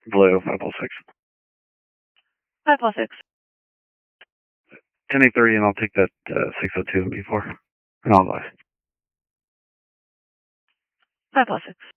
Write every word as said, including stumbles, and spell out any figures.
Blue, five oh six. five oh six. ten eight thirty, and I'll take that uh, six oh two and B four. And I'll buy. five oh six.